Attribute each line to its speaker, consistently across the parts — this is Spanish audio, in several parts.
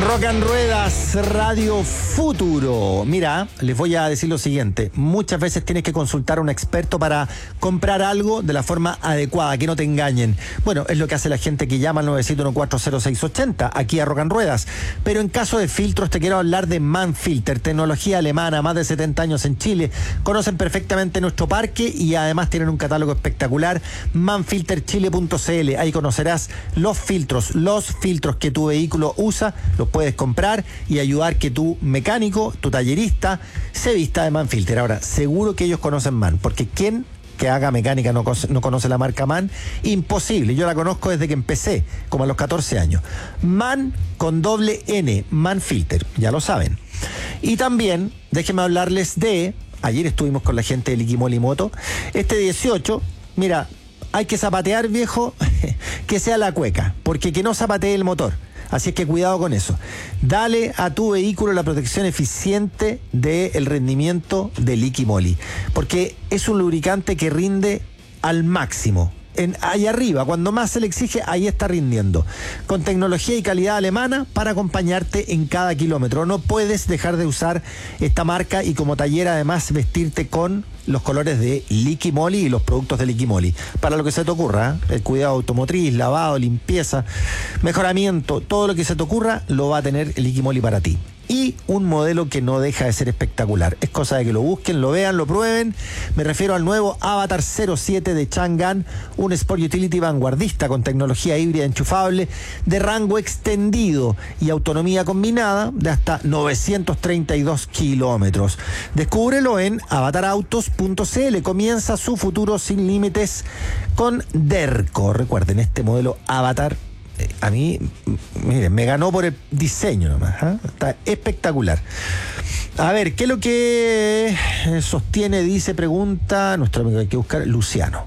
Speaker 1: Rock and Ruedas, Radio Futuro. Mira, les voy a decir lo siguiente. Muchas veces tienes que consultar a un experto para comprar algo de la forma adecuada, que no te engañen. Bueno, es lo que hace la gente que llama al 971-40680, aquí a Rock and Ruedas. Pero en caso de filtros, te quiero hablar de Manfilter, tecnología alemana, más de 70 años en Chile. Conocen perfectamente nuestro parque y además tienen un catálogo espectacular. Manfilterchile.cl. Ahí conocerás los filtros que tu vehículo usa. Los puedes comprar y ayudar que tu mecánico, tu tallerista, se vista de Manfilter. Ahora, seguro que ellos conocen MAN, porque ¿quién que haga mecánica no conoce la marca MAN? Imposible. Yo la conozco desde que empecé, como a los 14 años. MAN con doble N, Manfilter, ya lo saben. Y también, déjenme hablarles de, ayer estuvimos con la gente de Liquimoli Moto, este 18, mira, hay que zapatear, viejo, que sea la cueca, porque que no zapatee el motor. Así es que cuidado con eso. Dale a tu vehículo la protección eficiente del rendimiento de Liquimoli, porque es un lubricante que rinde al máximo. Ahí arriba, cuando más se le exige, ahí está rindiendo. Con tecnología y calidad alemana para acompañarte en cada kilómetro. No puedes dejar de usar esta marca y como taller además vestirte con los colores de Liquimoli y los productos de Liquimoli. Para lo que se te ocurra, el cuidado automotriz, lavado, limpieza, mejoramiento, todo lo que se te ocurra lo va a tener Liquimoli para ti. Y un modelo que no deja de ser espectacular. Es cosa de que lo busquen, lo vean, lo prueben. Me refiero al nuevo Avatar 07 de Chang'an, un Sport Utility vanguardista con tecnología híbrida enchufable de rango extendido y autonomía combinada de hasta 932 kilómetros. Descúbrelo en avatarautos.cl. Comienza su futuro sin límites con Derco. Recuerden, este modelo Avatar a mí, miren, me ganó por el diseño nomás, ¿eh? Está espectacular. A ver, ¿qué es lo que sostiene, dice, pregunta nuestro amigo, hay que buscar, Luciano?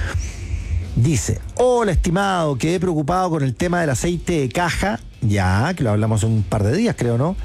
Speaker 1: Dice: hola estimado, quedé preocupado con el tema del aceite de caja, ya, que lo hablamos un par de días, creo, ¿no?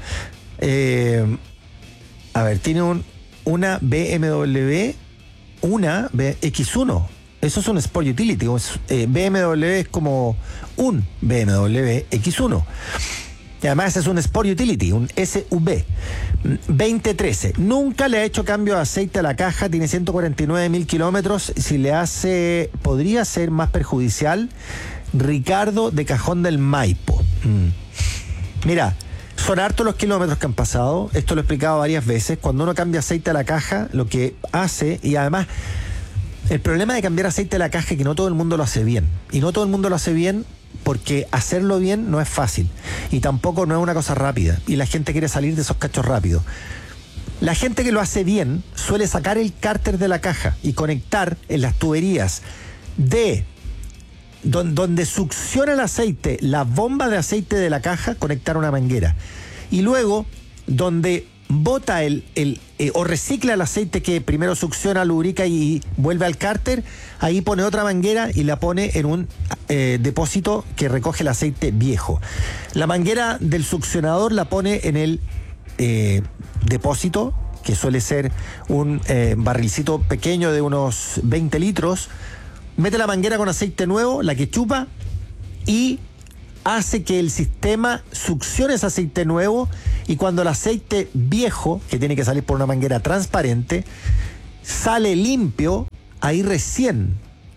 Speaker 1: A ver, tiene una BMW, una X1. Eso es un Sport Utility. BMW es como un BMW X1. Y además es un Sport Utility, un SUV. 2013. Nunca le ha hecho cambio de aceite a la caja. Tiene 149.000 kilómetros. Si le hace, podría ser más perjudicial. Ricardo de Cajón del Maipo. Mira, son hartos los kilómetros que han pasado. Esto lo he explicado varias veces. Cuando uno cambia aceite a la caja, lo que hace, y además, el problema de cambiar aceite a la caja es que no todo el mundo lo hace bien. Y no todo el mundo lo hace bien porque hacerlo bien no es fácil. Y tampoco no es una cosa rápida. Y la gente quiere salir de esos cachos rápido. La gente que lo hace bien suele sacar el cárter de la caja y conectar en las tuberías de donde succiona el aceite, la bomba de aceite de la caja, conectar una manguera. Y luego, donde bota o recicla el aceite que primero succiona, lubrica y vuelve al cárter, ahí pone otra manguera y la pone en un depósito que recoge el aceite viejo. La manguera del succionador la pone en el depósito, que suele ser un barrilcito pequeño de unos 20 litros, mete la manguera con aceite nuevo, la que chupa, y hace que el sistema succione ese aceite nuevo, y cuando el aceite viejo, que tiene que salir por una manguera transparente, sale limpio, ahí recién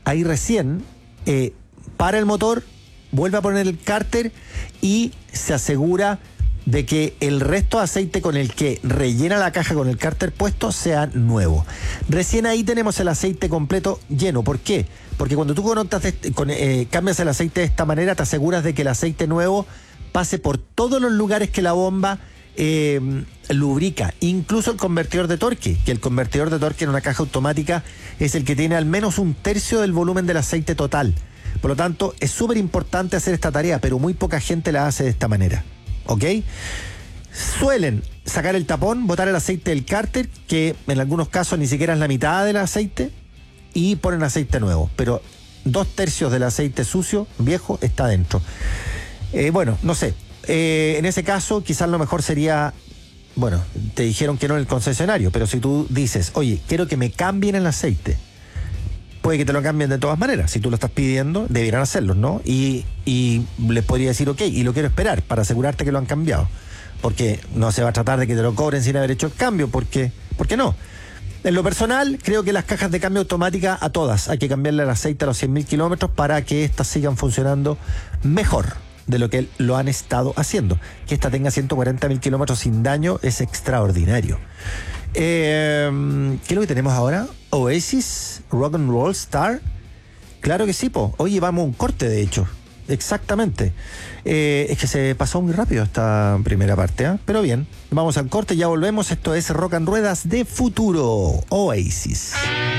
Speaker 1: para el motor, vuelve a poner el cárter y se asegura de que el resto de aceite con el que rellena la caja con el cárter puesto sea nuevo. Recién ahí tenemos el aceite completo lleno. ¿Por qué? Porque cuando tú cambias el aceite de esta manera, te aseguras de que el aceite nuevo pase por todos los lugares que la bomba lubrica, incluso el convertidor de torque, que el convertidor de torque en una caja automática es el que tiene al menos 1/3 del volumen del aceite total. Por lo tanto, es súper importante hacer esta tarea, pero muy poca gente la hace de esta manera. ¿Ok? Suelen sacar el tapón, botar el aceite del cárter, que en algunos casos ni siquiera es la mitad del aceite, y ponen aceite nuevo, pero 2/3 del aceite sucio, viejo, está dentro. Bueno, no sé. En ese caso, quizás lo mejor sería, bueno, te dijeron que no en el concesionario, pero si tú dices, oye, quiero que me cambien el aceite, puede que te lo cambien de todas maneras. Si tú lo estás pidiendo, debieran hacerlo, ¿no? Y les podría decir, ok, y lo quiero esperar para asegurarte que lo han cambiado. Porque no se va a tratar de que te lo cobren sin haber hecho el cambio, ¿por qué no? En lo personal, creo que las cajas de cambio automática a todas hay que cambiarle el aceite a los 100.000 kilómetros para que éstas sigan funcionando mejor de lo que lo han estado haciendo. Que esta tenga 140.000 kilómetros sin daño es extraordinario. ¿Qué es lo que tenemos ahora? Oasis, Rock and Roll Star. Claro que sí, po. Hoy llevamos un corte, de hecho. Exactamente. Es que se pasó muy rápido esta primera parte, ¿eh? Pero bien, vamos al corte, ya volvemos. Esto es Rock and Ruedas de Futuro, Oasis.